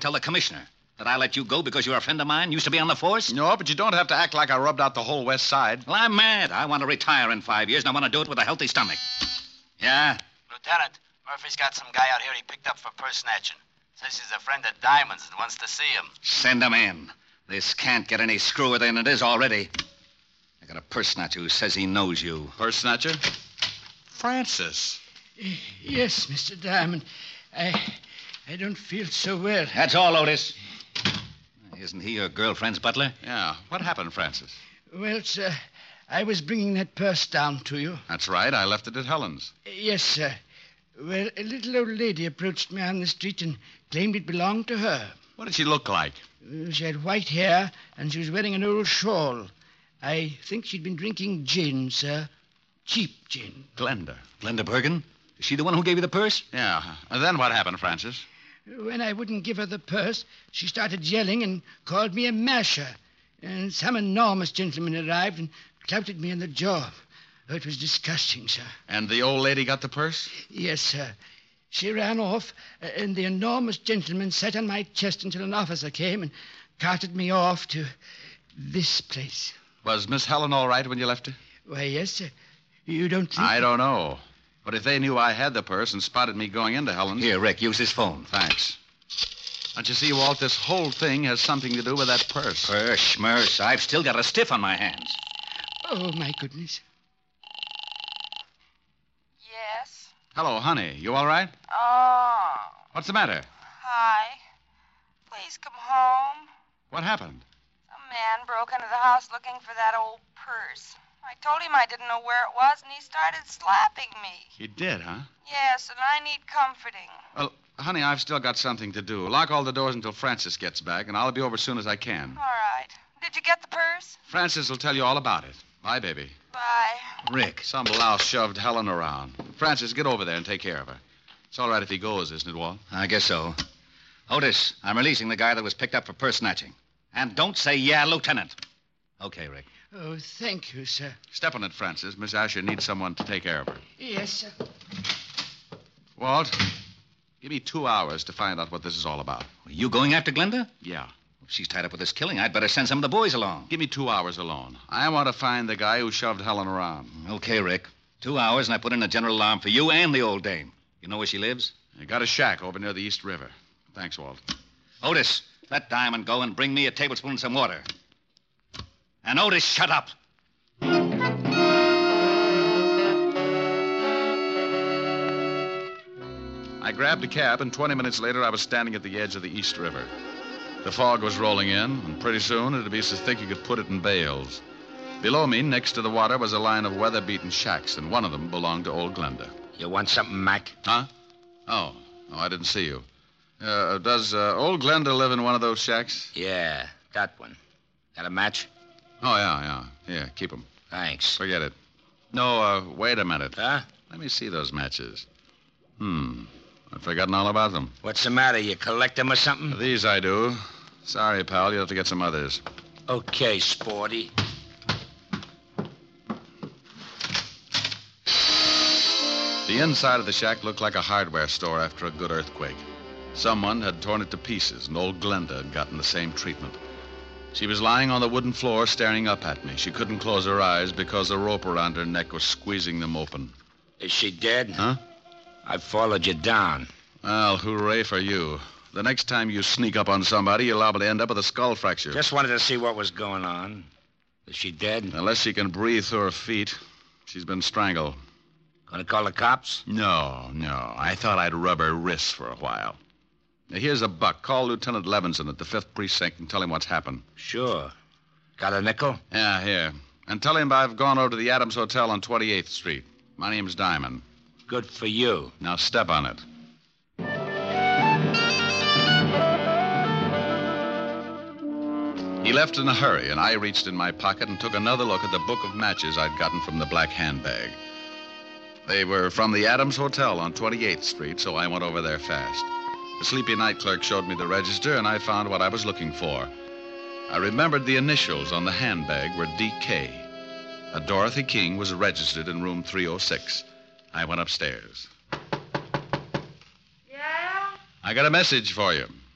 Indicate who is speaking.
Speaker 1: Tell the commissioner that I let you go because you're a friend of mine, used to be on the force?
Speaker 2: No, but you don't have to act like I rubbed out the whole West Side.
Speaker 1: Well, I'm mad. I want to retire in 5 years, and I want to do it with a healthy stomach. Yeah?
Speaker 3: Lieutenant, Murphy's got some guy out here he picked up for purse snatching. Says he's a friend of Diamond's and wants to see him.
Speaker 1: Send him in. This can't get any screwier than it is already. I got a purse snatcher who says he knows you.
Speaker 2: Purse snatcher? Francis.
Speaker 4: Yes, Mr. Diamond. I don't feel so well.
Speaker 1: That's all, Otis. Isn't he your girlfriend's butler?
Speaker 2: Yeah. What happened, Francis?
Speaker 4: Well, sir, I was bringing that purse down to you.
Speaker 2: That's right. I left it at Helen's.
Speaker 4: Yes, sir. Well, a little old lady approached me on the street and claimed it belonged to her.
Speaker 2: What did she look like?
Speaker 4: She had white hair, and she was wearing an old shawl. I think she'd been drinking gin, sir. Cheap gin.
Speaker 2: Glenda.
Speaker 1: Glenda Bergen? Is she the one who gave you the purse?
Speaker 2: Yeah. And then what happened, Francis?
Speaker 4: When I wouldn't give her the purse, she started yelling and called me a masher. And some enormous gentleman arrived and clouted me in the jaw. Oh, it was disgusting, sir.
Speaker 2: And the old lady got the purse?
Speaker 4: Yes, sir. She ran off, and the enormous gentleman sat on my chest until an officer came and carted me off to this place.
Speaker 2: Was Miss Helen all right when you left her?
Speaker 4: Why, yes, sir. You don't think...
Speaker 2: I don't know. But if they knew I had the purse and spotted me going into Helen's...
Speaker 1: Here, Rick, use his phone.
Speaker 2: Thanks. Don't you see, Walt, this whole thing has something to do with that purse.
Speaker 1: Purse, schmurse. I've still got a stiff on my hands.
Speaker 4: Oh, my goodness.
Speaker 5: Yes?
Speaker 2: Hello, honey. You all right?
Speaker 5: Oh.
Speaker 2: What's the matter?
Speaker 5: Hi. Please come home.
Speaker 2: What happened?
Speaker 5: A man broke into the house looking for that old purse. I told him I didn't know where it was, and he started slapping me.
Speaker 2: He did, huh?
Speaker 5: Yes, and I need comforting.
Speaker 2: Well, honey, I've still got something to do. Lock all the doors until Francis gets back, and I'll be over as soon as I can.
Speaker 5: All right. Did you get the purse?
Speaker 2: Francis will tell you all about it. Bye, baby.
Speaker 5: Bye.
Speaker 1: Rick.
Speaker 2: Some louse shoved Helen around. Francis, get over there and take care of her. It's all right if he goes, isn't it, Walt?
Speaker 1: I guess so. Otis, I'm releasing the guy that was picked up for purse snatching. And don't say, yeah, Lieutenant. Okay, Rick.
Speaker 4: Oh, thank you, sir.
Speaker 2: Step on it, Francis. Miss Asher needs someone to take care of her.
Speaker 4: Yes, sir.
Speaker 2: Walt, give me 2 hours to find out what this is all about.
Speaker 1: Are you going after Glenda?
Speaker 2: Yeah.
Speaker 1: If she's tied up with this killing, I'd better send some of the boys along.
Speaker 2: Give me 2 hours alone. I want to find the guy who shoved Helen around.
Speaker 1: Okay, Rick. 2 hours, and I put in a general alarm for you and the old dame. You know where she lives?
Speaker 2: I got a shack over near the East River. Thanks, Walt.
Speaker 1: Otis, let Diamond go and bring me a tablespoon and some water. And Otis, shut up.
Speaker 2: I grabbed a cab, and 20 minutes later, I was standing at the edge of the East River. The fog was rolling in, and pretty soon it'd be so thick you could put it in bales. Below me, next to the water, was a line of weather-beaten shacks, and one of them belonged to old Glenda.
Speaker 3: You want something, Mac?
Speaker 2: Huh? Oh, I didn't see you. Does old Glenda live in one of those shacks?
Speaker 3: Yeah, that one. Got a match?
Speaker 2: Oh, yeah. Here, keep them.
Speaker 3: Thanks.
Speaker 2: Forget it. No, wait a minute.
Speaker 3: Huh?
Speaker 2: Let me see those matches. I've forgotten all about them.
Speaker 3: What's the matter? You collect them or something?
Speaker 2: These I do. Sorry, pal. You'll have to get some others.
Speaker 3: Okay, Sporty.
Speaker 2: The inside of the shack looked like a hardware store after a good earthquake. Someone had torn it to pieces, and old Glenda had gotten the same treatment. She was lying on the wooden floor staring up at me. She couldn't close her eyes because the rope around her neck was squeezing them open.
Speaker 3: Is she dead?
Speaker 2: Huh?
Speaker 3: I followed you down.
Speaker 2: Well, hooray for you. The next time you sneak up on somebody, you're liable to end up with a skull fracture.
Speaker 3: Just wanted to see what was going on. Is she dead?
Speaker 2: Unless she can breathe through her feet. She's been strangled.
Speaker 3: Gonna call the cops?
Speaker 2: No. I thought I'd rub her wrists for a while. Now, here's a buck. Call Lieutenant Levinson at the 5th Precinct and tell him what's happened.
Speaker 3: Sure. Got a nickel?
Speaker 2: Yeah, here. And tell him I've gone over to the Adams Hotel on 28th Street. My name's Diamond.
Speaker 3: Good for you.
Speaker 2: Now step on it. He left in a hurry, and I reached in my pocket and took another look at the book of matches I'd gotten from the black handbag. They were from the Adams Hotel on 28th Street, so I went over there fast. The sleepy night clerk showed me the register, and I found what I was looking for. I remembered the initials on the handbag were D.K. A Dorothy King was registered in room 306. I went upstairs.
Speaker 5: Yeah?
Speaker 2: I got a message for you.